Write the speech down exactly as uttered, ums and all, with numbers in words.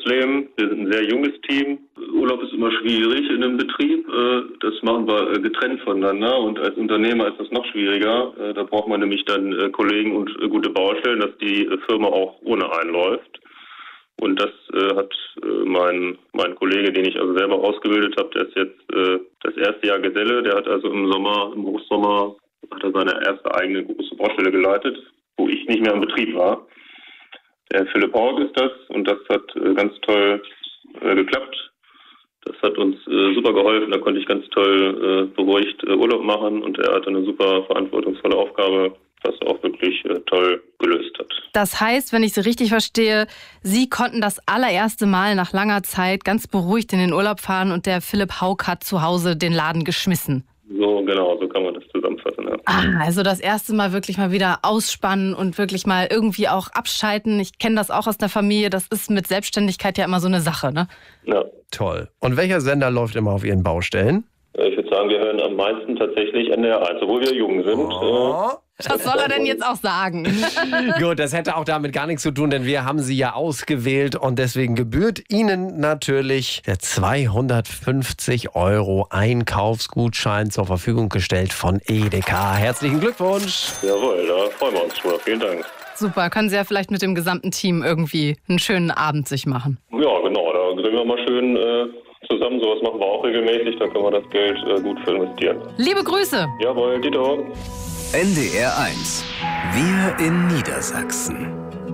Berufsleben. Wir sind ein sehr junges Team. Urlaub ist immer schwierig in einem Betrieb. Das machen wir getrennt voneinander. Und als Unternehmer ist das noch schwieriger. Da braucht man nämlich dann Kollegen und gute Baustellen, dass die Firma auch ohne einen läuft. Und das hat mein, mein Kollege, den ich also selber ausgebildet habe, der ist jetzt das erste Jahr Geselle. Der hat also im Sommer, im Berufssommer, hat er seine erste eigene große Baustelle geleitet, wo ich nicht mehr im Betrieb war. Der Philipp Haug ist das und das hat äh, ganz toll äh, geklappt. Das hat uns äh, super geholfen, da konnte ich ganz toll äh, beruhigt äh, Urlaub machen und er hatte eine super verantwortungsvolle Aufgabe, was er auch wirklich äh, toll gelöst hat. Das heißt, wenn ich Sie richtig verstehe, Sie konnten das allererste Mal nach langer Zeit ganz beruhigt in den Urlaub fahren und der Philipp Haug hat zu Hause den Laden geschmissen. So, genau, so kann man das zusammenfassen. Ja. Ah, also das erste Mal wirklich mal wieder ausspannen und wirklich mal irgendwie auch abschalten. Ich kenne das auch aus der Familie. Das ist mit Selbstständigkeit ja immer so eine Sache, ne? Ja. Toll. Und welcher Sender läuft immer auf Ihren Baustellen? Ich würde sagen, wir hören am meisten tatsächlich N D R eins, obwohl wir jung sind. Oh. Was soll er denn jetzt auch sagen? Gut, das hätte auch damit gar nichts zu tun, denn wir haben Sie ja ausgewählt und deswegen gebührt Ihnen natürlich der zweihundertfünfzig Euro Einkaufsgutschein zur Verfügung gestellt von Edeka. Herzlichen Glückwunsch! Jawohl, da freuen wir uns schon mal. Vielen Dank. Super, können Sie ja vielleicht mit dem gesamten Team irgendwie einen schönen Abend sich machen. Ja, genau, da grillen wir mal schön äh, zusammen. Sowas machen wir auch regelmäßig, da können wir das Geld äh, gut für investieren. Liebe Grüße! Jawohl, Dito. N D R eins. Wir in Niedersachsen.